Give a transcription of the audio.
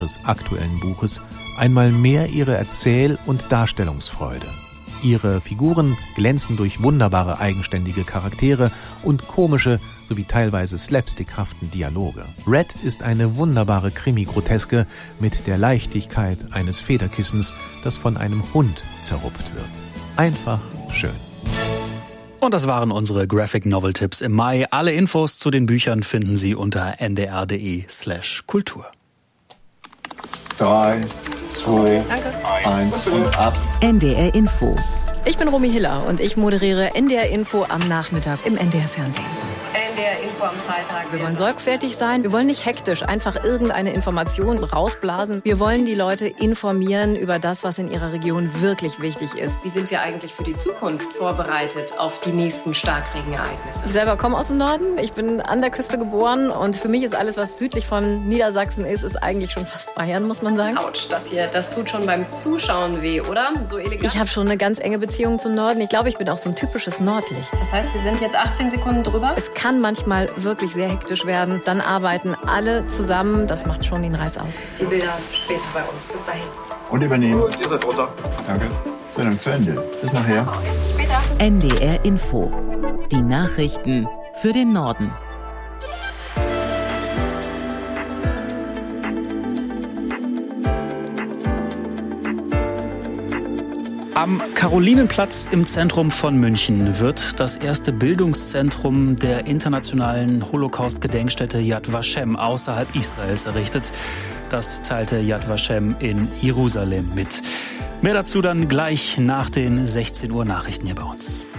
des aktuellen Buches einmal mehr ihre Erzähl- und Darstellungsfreude. Ihre Figuren glänzen durch wunderbare eigenständige Charaktere und komische sowie teilweise slapstickhaften Dialoge. Red ist eine wunderbare Krimi-Groteske mit der Leichtigkeit eines Federkissens, das von einem Hund zerrupft wird. Einfach schön. Und das waren unsere Graphic Novel Tipps im Mai. Alle Infos zu den Büchern finden Sie unter ndr.de/Kultur. 3, 2, 1 und ab. NDR Info. Ich bin Romy Hiller und ich moderiere NDR Info am Nachmittag im NDR Fernsehen. NDR Info am Freitag. Wir wollen sorgfältig sein, wir wollen nicht hektisch einfach irgendeine Information rausblasen. Wir wollen die Leute informieren über das, was in ihrer Region wirklich wichtig ist. Wie sind wir eigentlich für die Zukunft vorbereitet auf die nächsten Starkregenereignisse? Ich selber komme aus dem Norden, ich bin an der Küste geboren und für mich ist alles, was südlich von Niedersachsen ist eigentlich schon fast Bayern, muss man sagen. Autsch, das tut schon beim Zuschauen weh, oder? So elegant. Ich habe schon eine ganz enge Beziehung zum Norden. Ich glaube, ich bin auch so ein typisches Nordlicht. Das heißt, wir sind jetzt 18 Sekunden drüber? Es kann manchmal wirklich sehr hektisch werden. Dann arbeiten alle zusammen. Das macht schon den Reiz aus. Die Bilder später bei uns. Bis dahin. Und übernehmen. Gut, ihr seid runter. Danke. Sendung zu Ende. Bis nachher. Später. NDR Info. Die Nachrichten für den Norden. Am Karolinenplatz im Zentrum von München wird das erste Bildungszentrum der internationalen Holocaust-Gedenkstätte Yad Vashem außerhalb Israels errichtet. Das teilte Yad Vashem in Jerusalem mit. Mehr dazu dann gleich nach den 16 Uhr Nachrichten hier bei uns.